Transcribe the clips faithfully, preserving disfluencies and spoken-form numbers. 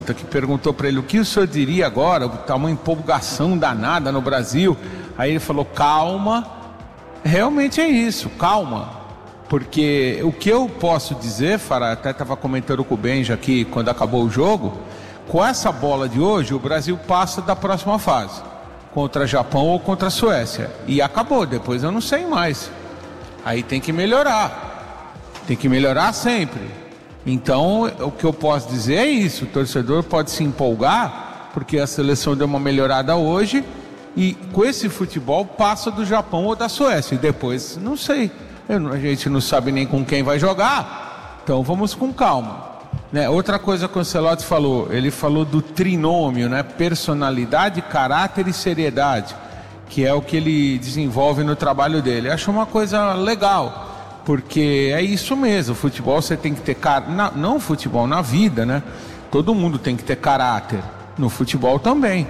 que perguntou para ele o que o senhor diria agora, tá uma empolgação danada no Brasil. Aí ele falou, calma, realmente é isso, calma, porque o que eu posso dizer, Fará, até estava comentando com o Benja aqui quando acabou o jogo, com essa bola de hoje o Brasil passa da próxima fase, contra Japão ou contra a Suécia, e acabou, depois eu não sei mais, aí tem que melhorar, tem que melhorar sempre. Então, o que eu posso dizer é isso, o torcedor pode se empolgar, porque a seleção deu uma melhorada hoje, e com esse futebol passa do Japão ou da Suécia, e depois, não sei, eu, a gente não sabe nem com quem vai jogar, então vamos com calma. Né? Outra coisa que o Ancelotti falou, ele falou do trinômio, né? Personalidade, caráter e seriedade, que é o que ele desenvolve no trabalho dele. Acho uma coisa legal, porque é isso mesmo, futebol você tem que ter caráter, não futebol, na vida, né? Todo mundo tem que ter caráter, no futebol também.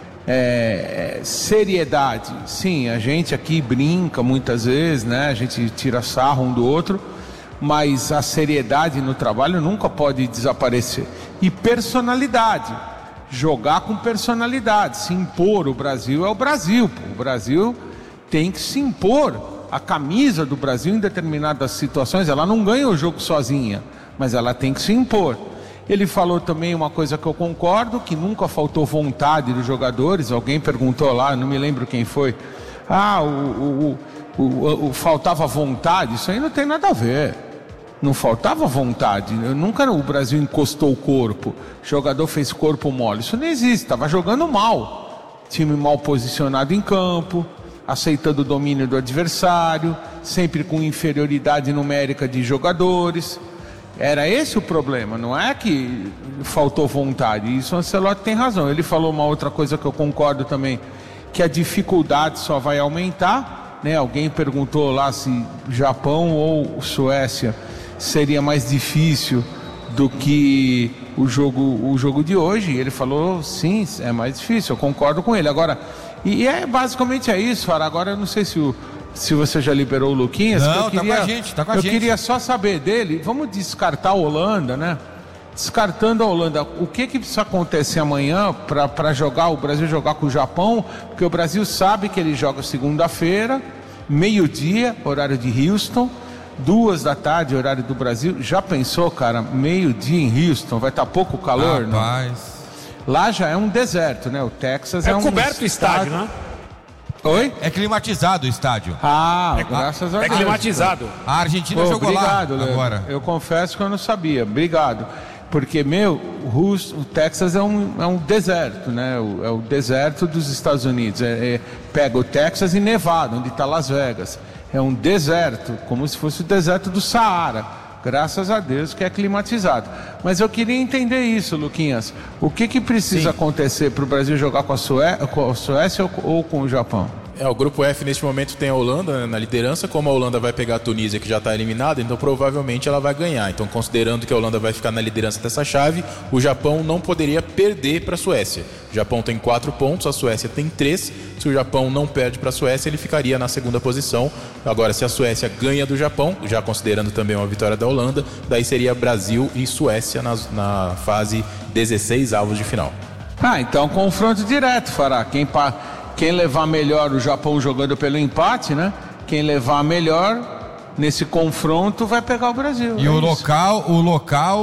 É, seriedade, sim, a gente aqui brinca muitas vezes, né? A gente tira sarro um do outro, mas a seriedade no trabalho nunca pode desaparecer. E personalidade, jogar com personalidade, se impor. O Brasil é o Brasil, pô. O Brasil tem que se impor. A camisa do Brasil em determinadas situações, ela não ganha o jogo sozinha, mas ela tem que se impor. Ele falou também uma coisa que eu concordo, que nunca faltou vontade dos jogadores. Alguém perguntou lá, não me lembro quem foi, ah, o, o, o, o, o faltava vontade. Isso aí não tem nada a ver, não faltava vontade. Nunca o Brasil encostou o corpo, o jogador fez corpo mole, isso não existe. Estava jogando mal, time mal posicionado em campo, aceitando o domínio do adversário, sempre com inferioridade numérica de jogadores. Era esse o problema, não é que faltou vontade. Isso o Ancelotti tem razão. Ele falou uma outra coisa que eu concordo também, que a dificuldade só vai aumentar, né? Alguém perguntou lá se Japão ou Suécia seria mais difícil do que o jogo, o jogo de hoje. E ele falou, sim, é mais difícil, eu concordo com ele. Agora, e é basicamente é isso, Fará. Agora eu não sei se, o, se você já liberou o Luquinhas. Não, eu queria, tá com a gente, tá com a eu gente. queria só saber dele, vamos descartar a Holanda, né? Descartando a Holanda, o que que precisa acontecer amanhã para jogar, o Brasil jogar com o Japão? Porque o Brasil sabe que ele joga segunda-feira, meio-dia, horário de Houston, duas da tarde, horário do Brasil. Já pensou, cara, meio-dia em Houston, vai estar pouco calor, não? Rapaz. Lá já é um deserto, né? O Texas é, é um coberto o estádio, né? Oi? É climatizado o estádio. Ah, é, graças a é Deus. É climatizado. A Argentina Pô, jogou obrigado, lá Leandro. agora. Eu confesso que eu não sabia. Obrigado. Porque, meu, o, o Texas é um, é um deserto, né? O, é o deserto dos Estados Unidos. É, é, pega o Texas e Nevada, onde está Las Vegas. É um deserto, como se fosse o deserto do Saara. Graças a Deus que é climatizado. Mas eu queria entender isso, Luquinhas. O que que precisa Sim. acontecer para o Brasil jogar com a, Sué- com a Suécia ou, ou com o Japão? É, o grupo F neste momento tem a Holanda, né, na liderança. Como a Holanda vai pegar a Tunísia, que já está eliminada, então provavelmente ela vai ganhar. Então, considerando que a Holanda vai ficar na liderança dessa chave, o Japão não poderia perder para a Suécia. O Japão tem quatro pontos, a Suécia tem três. Se o Japão não perde para a Suécia, ele ficaria na segunda posição. Agora, se a Suécia ganha do Japão, já considerando também uma vitória da Holanda, daí seria Brasil e Suécia na, na fase dezesseis avos de final. Ah, então confronto direto, Fará. Quem pa... Quem levar melhor, o Japão jogando pelo empate, né? Quem levar melhor nesse confronto vai pegar o Brasil. E é o isso. local, o local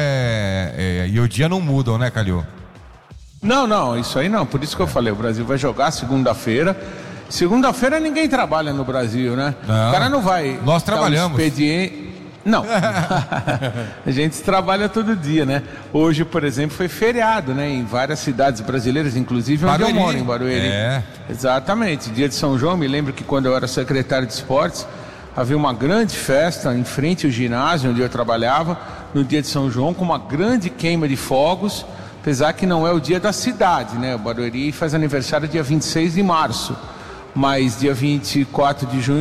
é, é, e o dia não mudam, né, Calil? Não, não, isso aí não. Por isso que eu falei, o Brasil vai jogar segunda-feira. Segunda-feira ninguém trabalha no Brasil, né? Não, o cara não vai. Nós trabalhamos. Um expediente... Não, a gente trabalha todo dia, né? Hoje, por exemplo, foi feriado, né? Em várias cidades brasileiras, inclusive onde Barueri. eu moro, em Barueri. É. Exatamente, dia de São João, me lembro que quando eu era secretário de esportes, havia uma grande festa em frente ao ginásio onde eu trabalhava, no dia de São João, com uma grande queima de fogos, apesar que não é o dia da cidade, né? O Barueri faz aniversário dia vinte e seis de março, mas dia vinte e quatro de junho